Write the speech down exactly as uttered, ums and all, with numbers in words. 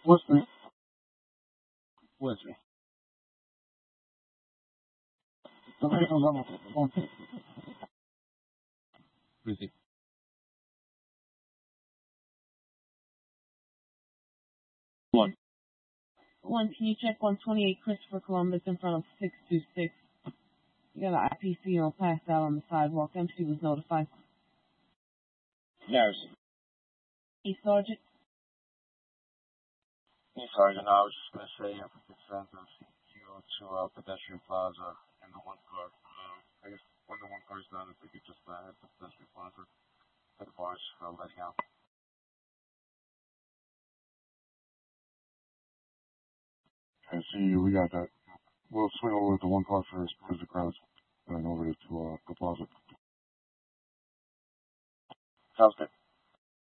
With me. With me. The vehicle's on the phone. Busy. One. One, can you check one twenty-eight Christopher Columbus in front of six two six? You got an I P C on passed out on the sidewalk. M C was notified. Yes. Hey, Sergeant. Hey, Sergeant, I was just going to say, if we could send the C Q to uh, Pedestrian Plaza and the one car. Um, I guess when the one car's done, if we could just uh, head to Pedestrian Plaza at the bars for letting out. I see, we got that. We'll swing over with the one car first because the crowds, and then over to uh, the plaza. Sounds good.